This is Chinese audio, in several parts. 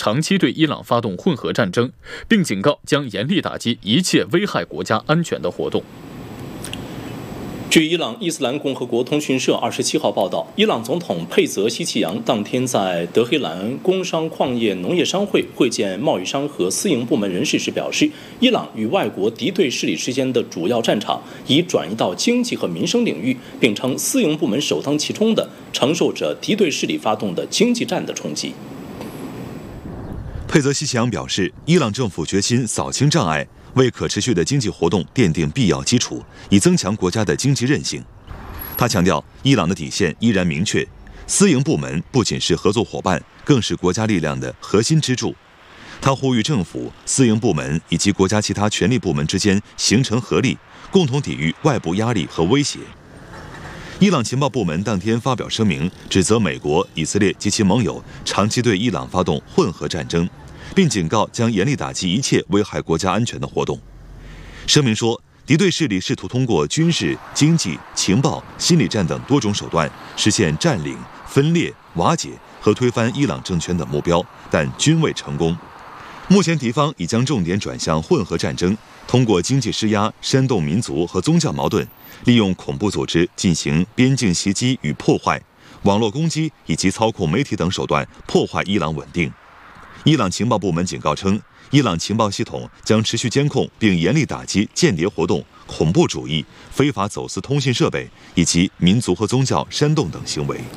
长期对伊朗发动混合战争，并警告将严厉打击一切危害国家安全的活动。 据伊朗伊斯兰共和国通讯社27号报道，伊朗总统佩泽西奇扬当天在德黑兰工商矿业农业商会会见贸易商和私营部门人士时表示，伊朗与外国敌对势力之间的主要战场已转移到经济和民生领域，并称私营部门首当其冲地承受着敌对势力发动的经济战的冲击。 佩泽西奇扬表示，伊朗政府决心扫清障碍，为可持续的经济活动奠定必要基础，以增强国家的经济韧性。他强调，伊朗的底线依然明确，私营部门不仅是合作伙伴，更是国家力量的核心支柱。他呼吁政府、私营部门以及国家其他权力部门之间形成合力，共同抵御外部压力和威胁。伊朗情报部门当天发表声明，指责美国、以色列及其盟友长期对伊朗发动混合战争，并警告将严厉打击一切危害国家安全的活动。声明说，敌对势力试图通过军事、经济、情报、心理战等多种手段，实现占领、分裂、瓦解和推翻伊朗政权等目标，但均未成功。目前敌方已将重点转向混合战争，通过经济施压、煽动民族和宗教矛盾，利用恐怖组织进行边境袭击与破坏，网络攻击以及操控媒体等手段破坏伊朗稳定。伊朗情报部门警告称，伊朗情报系统将持续监控并严厉打击间谍活动、恐怖主义、非法走私通信设备以及民族和宗教煽动等行为。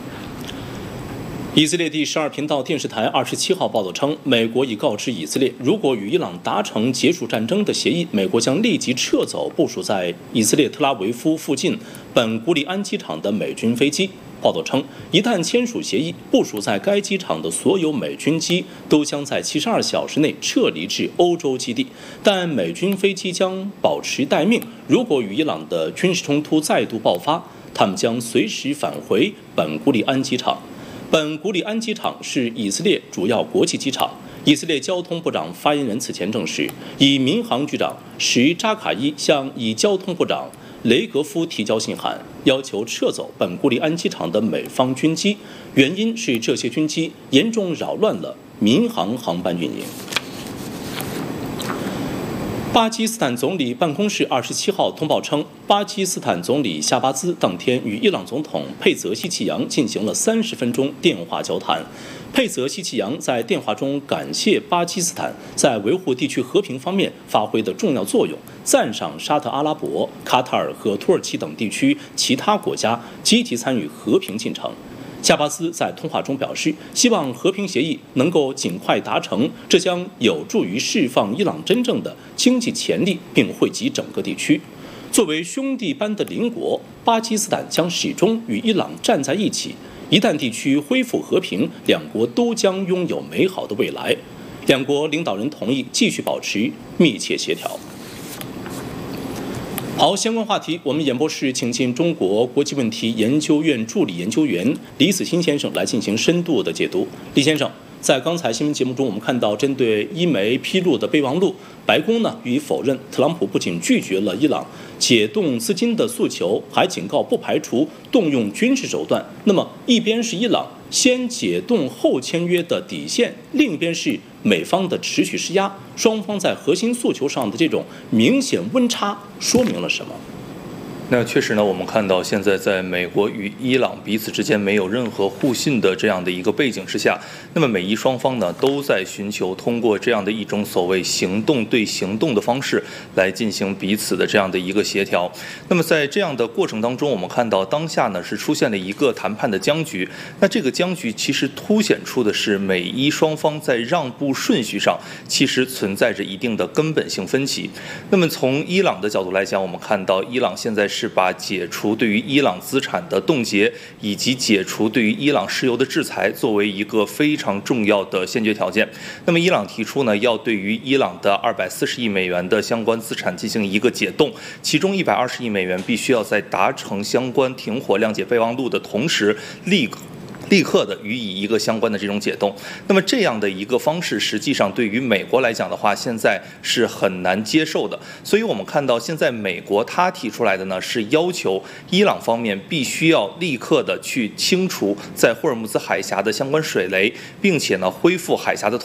以色列第12频道电视台27号报道称，美国已告知以色列，如果与伊朗达成结束战争的协议，美国将立即撤走部署在以色列特拉维夫附近本古里安机场的美军飞机。报道称，一旦签署协议，部署在该机场的所有美军机都将在72小时内撤离至欧洲基地，但美军飞机将保持待命。如果与伊朗的军事冲突再度爆发，他们将随时返回本古里安机场。本古里安机场是以色列主要国际机场。以色列交通部长发言人此前证实，以民航局长什扎卡伊向以交通部长雷格夫提交信函，要求撤走本古里安机场的美方军机，原因是这些军机严重扰乱了民航航班运营。巴基斯坦总理办公室27号通报称，巴基斯坦总理夏巴兹当天与伊朗总统佩泽西奇扬进行了30分钟电话交谈。佩泽西奇扬在电话中感谢巴基斯坦在维护地区和平方面发挥的重要作用，赞赏沙特阿拉伯、卡塔尔和土耳其等地区其他国家积极参与和平进程。夏巴兹在通话中表示，希望和平协议能够尽快达成，这将有助于释放伊朗真正的经济潜力，并惠及整个地区。作为兄弟般的邻国，巴基斯坦将始终与伊朗站在一起。一旦地区恢复和平，两国都将拥有美好的未来。两国领导人同意继续保持密切协调。好，相关话题，我们演播室请进中国国际问题研究院助理研究员李子欣先生来进行深度的解读。李先生，在刚才新闻节目中，我们看到针对伊媒披露的备忘录，白宫呢予以否认。特朗普不仅拒绝了伊朗解冻资金的诉求，还警告不排除动用军事手段。那么，一边是伊朗先解冻后签约的底线，另一边是美方的持续施压，双方在核心诉求上的这种明显温差，说明了什么？ 那确实呢，我们看到现在在美国与伊朗彼此之间没有任何互信的这样的一个背景之下，那么美伊双方呢都在寻求通过这样的一种所谓行动对行动的方式来进行彼此的这样的一个协调。那么在这样的过程当中，我们看到当下呢是出现了一个谈判的僵局。那这个僵局其实凸显出的是美伊双方在让步顺序上其实存在着一定的根本性分歧。那么从伊朗的角度来讲，我们看到伊朗现在是把解除对于伊朗资产的冻结以及解除对于伊朗石油的制裁作为一个非常重要的先决条件。那么伊朗提出呢，要对于伊朗的240亿美元的相关资产进行一个解冻，其中120亿美元必须要在达成相关停火谅解备忘录的同时立刻的予以一个相关的这种解冻。那么这样的一个方式，实际上对于美国来讲的话，现在是很难接受的。所以我们看到现在美国他提出来的呢，是要求伊朗方面必须要立刻的去清除在霍尔木兹海峡的相关水雷，并且呢恢复海峡的